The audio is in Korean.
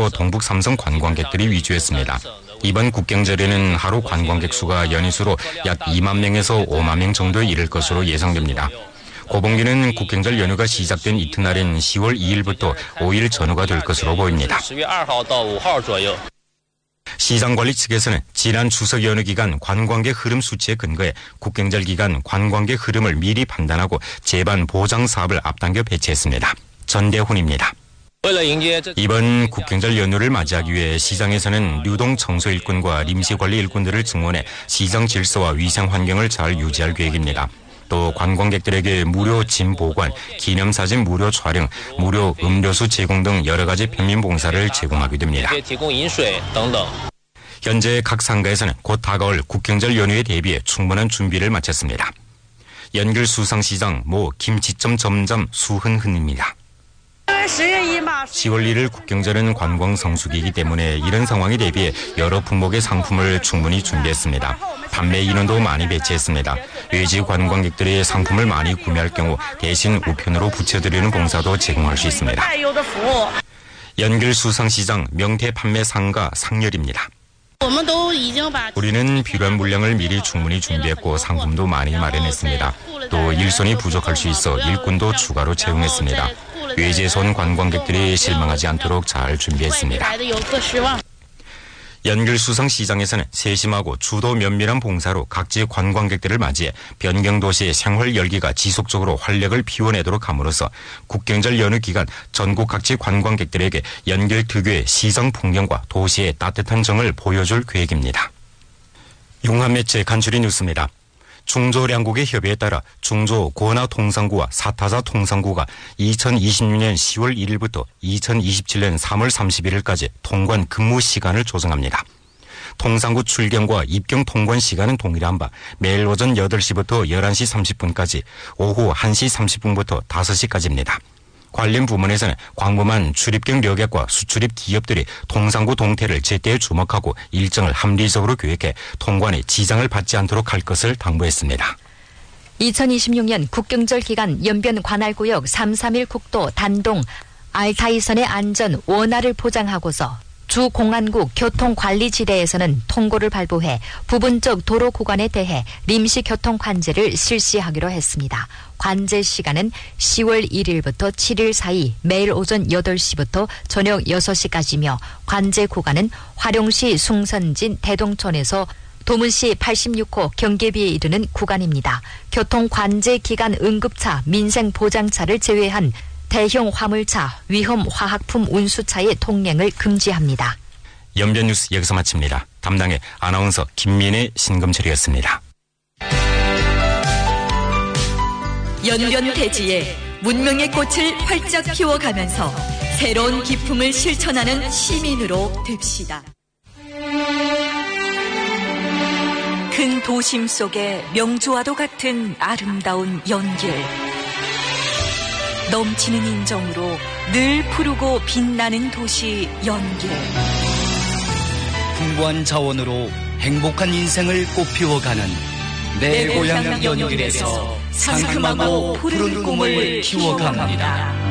주로 동북 삼성 관광객들이 위주였습니다. 이번 국경절에는 하루 관광객 수가 연이수로 약 2만 명에서 5만 명 정도에 이를 것으로 예상됩니다. 고봉기는 국경절 연휴가 시작된 이튿날인 10월 2일부터 5일 전후가 될 것으로 보입니다. 시장관리 측에서는 지난 추석 연휴 기간 관광객 흐름 수치에 근거해 국경절 기간 관광객 흐름을 미리 판단하고 제반 보장 사업을 앞당겨 배치했습니다. 전대훈입니다. 이번 국경절 연휴를 맞이하기 위해 시장에서는 유동 청소 일꾼과 임시관리 일꾼들을 증원해 시장 질서와 위생 환경을 잘 유지할 계획입니다. 또 관광객들에게 무료 짐 보관, 기념사진 무료 촬영, 무료 음료수 제공 등 여러 가지 평민봉사를 제공하게 됩니다. 현재 각 상가에서는 곧 다가올 국경절 연휴에 대비해 충분한 준비를 마쳤습니다. 연길 수상시장 모 김치점 점점 수흔흔입니다. 10월 1일 국경절은 관광 성수기이기 때문에 이런 상황에 대비해 여러 품목의 상품을 충분히 준비했습니다. 판매 인원도 많이 배치했습니다. 외지 관광객들이 상품을 많이 구매할 경우 대신 우편으로 붙여드리는 봉사도 제공할 수 있습니다. 연길 수상시장 명태 판매 상가 상렬입니다. 우리는 필요한 물량을 미리 충분히 준비했고 상품도 많이 마련했습니다. 또 일손이 부족할 수 있어 일꾼도 추가로 채용했습니다. 외지에서 온 관광객들이 실망하지 않도록 잘 준비했습니다. 연길수상시장에서는 세심하고 주도 면밀한 봉사로 각지 관광객들을 맞이해 변경도시의 생활 열기가 지속적으로 활력을 피워내도록 함으로써 국경절 연휴 기간 전국 각지 관광객들에게 연길 특유의 시장 풍경과 도시의 따뜻한 정을 보여줄 계획입니다. 용한매체 간추린 뉴스입니다. 중조량국의 협의에 따라 중조 고나 통상구와 사타자 통상구가 2026년 10월 1일부터 2027년 3월 31일까지 통관 근무 시간을 조정합니다. 통상구 출경과 입경 통관 시간은 동일한 바 매일 오전 8시부터 11시 30분까지, 오후 1시 30분부터 5시까지입니다. 관련 부문에서는 광범한 출입경 여객과 수출입 기업들이 통상구 동태를 제때에 주목하고 일정을 합리적으로 계획해 통관에 지장을 받지 않도록 할 것을 당부했습니다. 2026년 국경절 기간 연변 관할구역 331 국도 단동 알타이선의 안전 원활을 보장하고서 주 공안국 교통관리지대에서는 통고를 발부해 부분적 도로 구간에 대해臨時 교통 관제를 실시하기로 했습니다. 관제 시간은 10월 1일부터 7일 사이 매일 오전 8시부터 저녁 6시까지며 관제 구간은 화룡시 숭선진 대동촌에서 도문시 86호 경계비에 이르는 구간입니다. 교통 관제 기간 응급차, 민생보장차를 제외한 대형 화물차, 위험 화학품 운수차의 통행을 금지합니다. 연변 뉴스 여기서 마칩니다. 담당의 아나운서 김민혜, 신금철이었습니다. 연변 대지에 문명의 꽃을 활짝 피워가면서 새로운 기품을 실천하는 시민으로 됩시다. 큰 도심 속에 명주와도 같은 아름다운 연길. 넘치는 인정으로 늘 푸르고 빛나는 도시 연길. 풍부한 자원으로 행복한 인생을 꽃피워가는 내 고향 연길에서 상큼하고 푸른 꿈을 키워갑니다.